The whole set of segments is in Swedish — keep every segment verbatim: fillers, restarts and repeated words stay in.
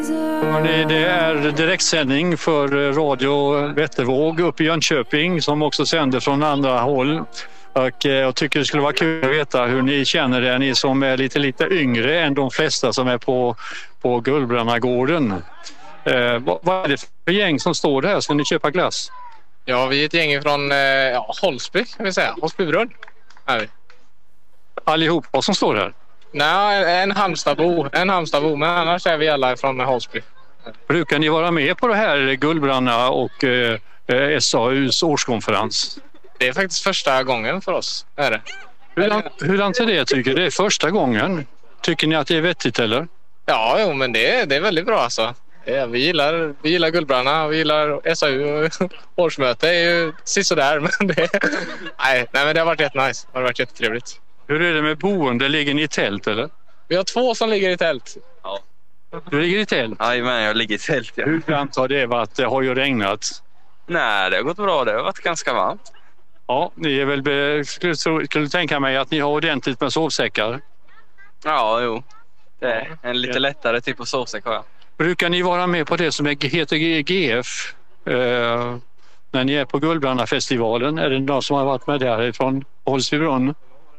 Hörrni, det är direktsändning för Radio Vättervåg uppe i Jönköping som också sänder från andra håll. Och jag tycker det skulle vara kul att veta hur ni känner det, ni som är lite, lite yngre än de flesta som är på, på Gullbrannagården. Eh, vad, vad är det för gäng som står där? Ska ni köpa glass? Ja, vi är ett gäng från eh, ja, Holsby kan vi säga. Holsbybrunn är vi. Allihopa som står här? Nej, en Halmstadbo, en Halmstadbo, men annars är vi alla från Holsby. Brukar ni vara med på det här Gullbranna och eh, S A U:s årskonferens? Det är faktiskt första gången för oss, är det. Hur, hur anser det tycker det är första gången? Tycker ni att det är vettigt eller? Ja, jo, men det är, det är väldigt bra alltså. Ja, vi gillar, vi gillar Gullbranna, vi gillar S A U och årsmöte är ju sisådär, men det, nej, nej, men det har varit jättenice. Det har varit jättetrevligt. Hur är det med boende? Ligger ni i tält eller? Vi har två som ligger i tält. Ja. Du ligger i tält? Nej, men jag ligger i tält. Ja. Hur varmt har det varit? Det har ju regnat. Nej, det har gått bra. Det har varit ganska varmt. Ja, ni är väl be... skulle, skulle tänka mig att ni har ordentligt med sovsäckar. Ja, jo. Det är en lite lättare typ av sovsäck har jag. Brukar ni vara med på det som heter G F eh, när ni är på Gullbrannafestivalen? Är det någon som har varit med där från Holsbybrunn?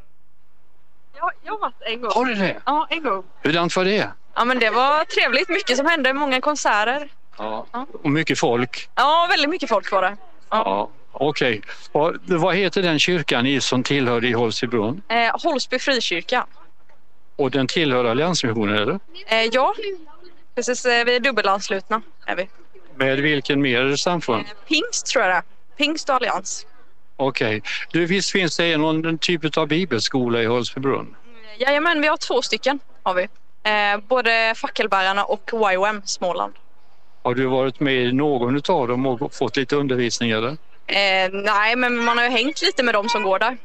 Ja, jag har varit en gång. Har du det? Ja, en gång. Hurdant var det? Ja, men det var trevligt. Mycket som hände. Många konserter. Ja. Ja. Och mycket folk? Ja, väldigt mycket folk var det. Ja, ja okej. Okay. Vad heter den kyrkan ni som tillhör i Holsbybrunn? Eh, Holsby frikyrka. Och den tillhör Alliansmissionen, eller? Eh, ja, precis. Vi är dubbelanslutna, är vi. Med vilken mer samfund? Eh, Pingst tror jag det. Pingst och Allians. Okej. Okay. Du, visst finns det någon typ av bibelskola i Holsbybrunn? Jajamän, vi har två stycken har vi. Eh, både Fackelbärarna och Y O M Småland. Har du varit med i någon av dem och fått lite undervisning eller? Eh, nej, men man har ju hängt lite med dem som går där.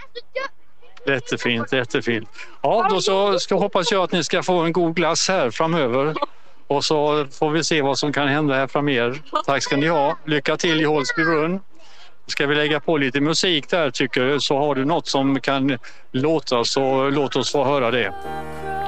Jättefint, jättefint. Ja, då så ska, hoppas jag att ni ska få en god glass här framöver. Och så får vi se vad som kan hända här framöver. Tack ska ni ha. Lycka till i Holsbybrunn. Ska vi lägga på lite musik där tycker du, så har du något som kan låta så låt oss få höra det.